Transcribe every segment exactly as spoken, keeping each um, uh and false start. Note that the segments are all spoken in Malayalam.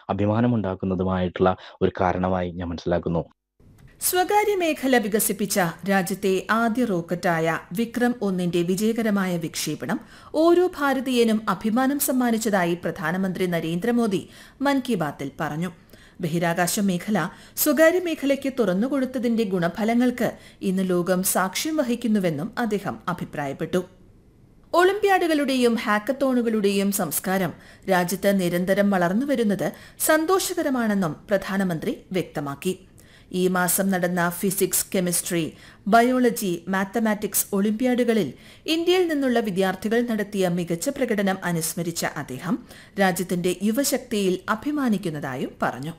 അഭിമാനമുണ്ടാക്കുന്നതുമായിട്ടുള്ള ഒരു കാരണമായി ഞാൻ മനസ്സിലാക്കുന്നു. സ്വകാര്യ മേഖല വികസിപ്പിച്ച രാജ്യത്തെ ആദ്യ റോക്കറ്റായ വിക്രം ഒന്നിന്റെ വിജയകരമായ വിക്ഷേപണം ഓരോ ഭാരതീയനും അഭിമാനം സമ്മാനിച്ചതായി പ്രധാനമന്ത്രി നരേന്ദ്രമോദി മൻ കി ബാത്തിൽ പറഞ്ഞു. ബഹിരാകാശ മേഖല സ്വകാര്യ മേഖലയ്ക്ക് തുറന്നുകൊടുത്തതിന്റെ ഗുണഫലങ്ങൾക്ക് ഇന്ന് ലോകം സാക്ഷ്യം വഹിക്കുന്നുവെന്നും അദ്ദേഹം അഭിപ്രായപ്പെട്ടു. ഒളിമ്പ്യാഡുകളുടെയും ഹാക്കത്തോണുകളുടെയും സംസ്കാരം രാജ്യത്ത് നിരന്തരം വളർന്നുവരുന്നത് സന്തോഷകരമാണെന്നും പ്രധാനമന്ത്രി വ്യക്തമാക്കി. ഈ മാസം നടന്ന ഫിസിക്സ്, കെമിസ്ട്രി, ബയോളജി, മാത്തമാറ്റിക്സ് ഒളിമ്പ്യാഡുകളിൽ ഇന്ത്യയിൽ നിന്നുള്ള വിദ്യാർത്ഥികൾ നടത്തിയ മികച്ച പ്രകടനം അനുസ്മരിച്ച അദ്ദേഹം രാജ്യത്തിന്റെ യുവശക്തിയിൽ അഭിമാനിക്കുന്നതായും പറഞ്ഞു.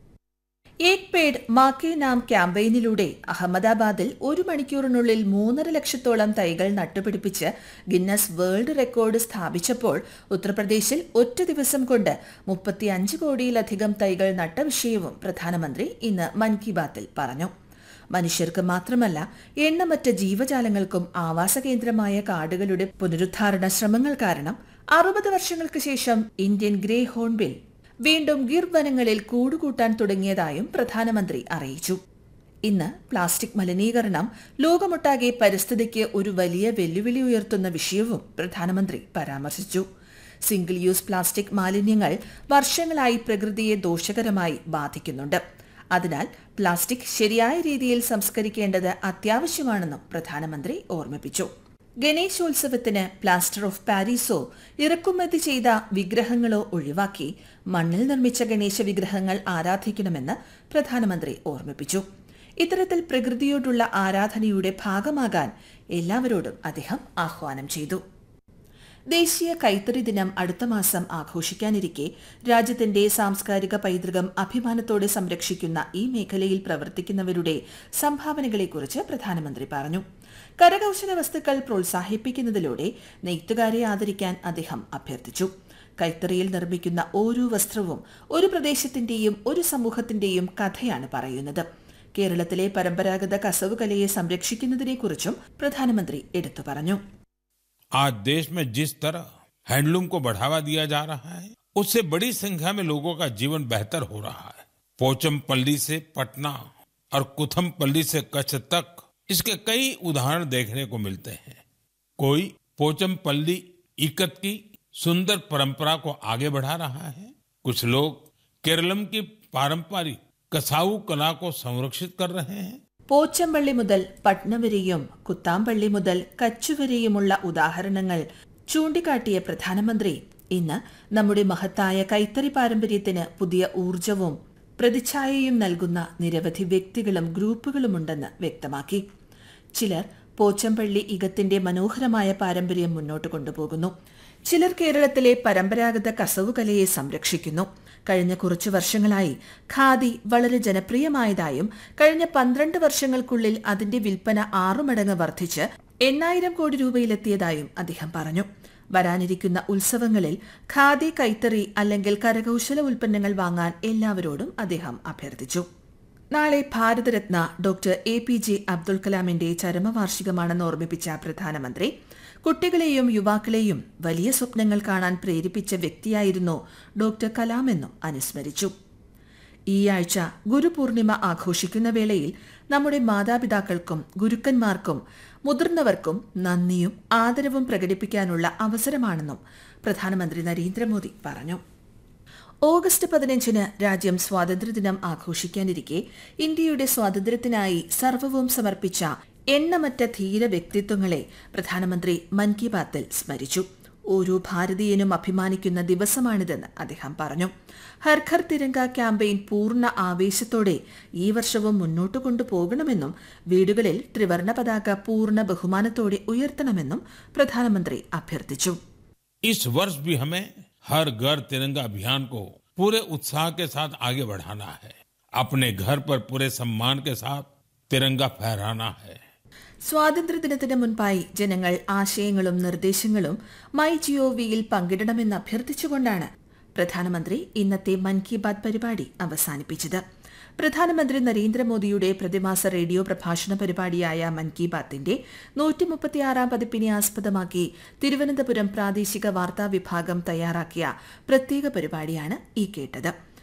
ഏക് പേഡ് മാ കെ നാം ക്യാമ്പയിനിലൂടെ അഹമ്മദാബാദിൽ ഒരു മണിക്കൂറിനുള്ളിൽ മൂന്നര ലക്ഷത്തോളം തൈകൾ നട്ടുപിടിപ്പിച്ച് ഗിന്നസ് വേൾഡ് റെക്കോർഡ് സ്ഥാപിച്ചപ്പോൾ ഉത്തർപ്രദേശിൽ ഒറ്റ ദിവസം കൊണ്ട് മുപ്പത്തിയഞ്ച് കോടിയിലധികം തൈകൾ നട്ട വിഷയവും പ്രധാനമന്ത്രി ഇന്ന് മൻ കി ബാത്തിൽ പറഞ്ഞു. മനുഷ്യർക്ക് മാത്രമല്ല എണ്ണമറ്റ ജീവജാലങ്ങൾക്കും ആവാസ കേന്ദ്രമായ കാടുകളുടെ പുനരുദ്ധാരണ ശ്രമങ്ങൾ കാരണം അറുപത് വർഷങ്ങൾക്ക് ശേഷം ഇന്ത്യൻ ഗ്രേ ഹോൺബിൽ വീണ്ടും ഗിർ വനങ്ങളിൽ കൂടുകൂട്ടാൻ തുടങ്ങിയതായും പ്രധാനമന്ത്രി അറിയിച്ചു. ഇന്ന് പ്ലാസ്റ്റിക് മലിനീകരണം ലോകമൊട്ടാകെ പരിസ്ഥിതിക്ക് ഒരു വലിയ വെല്ലുവിളി ഉയർത്തുന്ന വിഷയവും പ്രധാനമന്ത്രി പരാമർശിച്ചു. സിംഗിൾ യൂസ് പ്ലാസ്റ്റിക് മാലിന്യങ്ങൾ വർഷങ്ങളായി പ്രകൃതിയെ ദോഷകരമായി ബാധിക്കുന്നുണ്ട്. അതിനാൽ പ്ലാസ്റ്റിക് ശരിയായ രീതിയിൽ സംസ്കരിക്കേണ്ടത് അത്യാവശ്യമാണെന്നും പ്രധാനമന്ത്രി ഓർമ്മിപ്പിച്ചു. ഗണേശോത്സവത്തിന് പ്ലാസ്റ്റർ ഓഫ് പാരീസോ ഇറക്കുമതി ചെയ്ത വിഗ്രഹങ്ങളോ ഒഴിവാക്കി മണ്ണിൽ നിർമ്മിച്ച ഗണേശ വിഗ്രഹങ്ങൾ ആരാധിക്കണമെന്ന് പ്രധാനമന്ത്രി ഓർമ്മിപ്പിച്ചു. ഇത്തരത്തിൽ പ്രകൃതിയോടുള്ള ആരാധനയുടെ ഭാഗമാകാൻ എല്ലാവരോടും അദ്ദേഹം ആഹ്വാനം ചെയ്തു. ദേശീയ കൈത്തറി ദിനം അടുത്ത മാസം ആഘോഷിക്കാനിരിക്കെ രാജ്യത്തിന്റെ സാംസ്കാരിക പൈതൃകം അഭിമാനത്തോടെ സംരക്ഷിക്കുന്ന ഈ മേഖലയിൽ പ്രവർത്തിക്കുന്നവരുടെ സംഭാവനകളെക്കുറിച്ച് പ്രധാനമന്ത്രി പറഞ്ഞു. കരകൌശല വസ്തുക്കൾ പ്രോത്സാഹിപ്പിക്കുന്നതിലൂടെ നെയ്ത്തുകാരെ ആദരിക്കാൻ അദ്ദേഹം അഭ്യർത്ഥിച്ചു. കൈത്തറിയിൽ നിർമ്മിക്കുന്ന ഓരോ വസ്ത്രവും ഒരു പ്രദേശത്തിന്റെയും ഒരു സമൂഹത്തിന്റെയും കഥയാണ് പറയുന്നത്. കേരളത്തിലെ പരമ്പരാഗത കസവ് കലയെ സംരക്ഷിക്കുന്നതിനെക്കുറിച്ചും പ്രധാനമന്ത്രി എടുത്തു പറഞ്ഞു. आज देश में जिस तरह हैंडलूम को बढ़ावा दिया जा रहा है, उससे बड़ी संख्या में लोगों का जीवन बेहतर हो रहा है. पोचमपल्ली से पटना और कुथमपल्ली से कच्छ तक इसके कई उदाहरण देखने को मिलते हैं. कोई पोचमपल्ली इकत की सुंदर परंपरा को आगे बढ़ा रहा है. कुछ लोग केरलम की पारंपरिक कसाऊ कला को संरक्षित कर रहे हैं. പോച്ചമ്പള്ളി മുതൽ പട്ന വരെയും കുത്താമ്പള്ളി മുതൽ കച്ചു വരെയുമുള്ള ഉദാഹരണങ്ങൾ ചൂണ്ടിക്കാട്ടിയ പ്രധാനമന്ത്രി ഇന്ന് നമ്മുടെ മഹത്തായ കൈത്തറി പാരമ്പര്യത്തിന് പുതിയ ഊർജവും പ്രതിച്ഛായയും നൽകുന്ന നിരവധി വ്യക്തികളും ഗ്രൂപ്പുകളുമുണ്ടെന്ന് വ്യക്തമാക്കി. ചിലർ പോച്ചമ്പള്ളി ഇകത്തിന്റെ മനോഹരമായ പാരമ്പര്യം മുന്നോട്ട് കൊണ്ടുപോകുന്നു. ചിലർ കേരളത്തിലെ പരമ്പരാഗത കസവുകലയെ സംരക്ഷിക്കുന്നു. കഴിഞ്ഞ കുറച്ചു വർഷങ്ങളായി ഖാദി വളരെ ജനപ്രിയമായതായും കഴിഞ്ഞ പന്ത്രണ്ട് വർഷങ്ങൾക്കുള്ളിൽ അതിന്റെ വിൽപ്പന ആറുമടങ്ങ് വർദ്ധിച്ച് എണ്ണായിരം കോടി രൂപയിലെത്തിയതായും അദ്ദേഹം പറഞ്ഞു. വരാനിരിക്കുന്ന ഉത്സവങ്ങളിൽ ഖാദി, കൈത്തറി അല്ലെങ്കിൽ കരകൌശല ഉൽപ്പന്നങ്ങൾ വാങ്ങാൻ എല്ലാവരോടും അദ്ദേഹം അഭ്യർത്ഥിച്ചു. നാളെ Bharat Ratna doctor A P J Abdul കലാമിന്റെ ചരമവാർഷികമാണെന്ന് ഓർമ്മിപ്പിച്ച പ്രധാനമന്ത്രി കുട്ടികളെയും യുവാക്കളെയും വലിയ സ്വപ്നങ്ങൾ കാണാൻ പ്രേരിപ്പിച്ച വ്യക്തിയായിരുന്നു ഡോക്ടർ കലാമെന്നും അനുസ്മരിച്ചു. ഈ ആഴ്ച ഗുരുപൂർണിമ ആഘോഷിക്കുന്ന വേളയിൽ നമ്മുടെ മാതാപിതാക്കൾക്കും ഗുരുക്കന്മാർക്കും മുതിർന്നവർക്കും നന്ദിയും ആദരവും പ്രകടിപ്പിക്കാനുള്ള അവസരമാണെന്നും പ്രധാനമന്ത്രി നരേന്ദ്രമോദി പറഞ്ഞു. ഓഗസ്റ്റ് പതിനഞ്ചിന് രാജ്യം സ്വാതന്ത്ര്യദിനം ആഘോഷിക്കാനിരിക്കെ ഇന്ത്യയുടെ സ്വാതന്ത്ര്യത്തിനായി സർവ്വവും സമർപ്പിച്ച എണ്ണമറ്റ ധീര വ്യക്തിത്വങ്ങളെ പ്രധാനമന്ത്രി മൻ കി ബാത്തിൽ സ്മരിച്ചു. ഓരോ ഭാരതീയനും അഭിമാനിക്കുന്ന ദിവസമാണിതെന്ന് അദ്ദേഹം പറഞ്ഞു. ഹർ ഘർ തിരങ്ക ക്യാമ്പയിൻ പൂർണ്ണ ആവേശത്തോടെ ഈ വർഷവും മുന്നോട്ട് കൊണ്ടുപോകണമെന്നും വീടുകളിൽ ത്രിവർണ പതാക പൂർണ്ണ ബഹുമാനത്തോടെ ഉയർത്തണമെന്നും പ്രധാനമന്ത്രി അഭ്യർത്ഥിച്ചു. इस वर्ष भी हमें हर घर तिरंगा अभियान को पूरे उत्साह के साथ आगे बढ़ाना है. अपने घर पर पूरे सम्मान के साथ तिरंगा फहराना है. സ്വാതന്ത്ര്യദിനത്തിന് മുൻപായി ജനങ്ങൾ ആശയങ്ങളും നിർദ്ദേശങ്ങളും മൈ ജിഒവിയിൽ പങ്കിടണമെന്ന് അഭ്യർത്ഥിച്ചുകൊണ്ടാണ് പ്രധാനമന്ത്രി ഇന്നത്തെ മൻ കി ബാത് പരിപാടി അവസാനിപ്പിച്ചത്. പ്രധാനമന്ത്രി നരേന്ദ്രമോദിയുടെ പ്രതിമാസ റേഡിയോ പ്രഭാഷണ പരിപാടിയായ മൻ കി ബാത്തിന്റെ നൂറ്റി മുപ്പത്തിയാറാം പതിപ്പിനെ ആസ്പദമാക്കി തിരുവനന്തപുരം പ്രാദേശിക വാർത്താ വിഭാഗം തയ്യാറാക്കിയ പ്രത്യേക പരിപാടിയാണ് ഈ കേട്ടത്.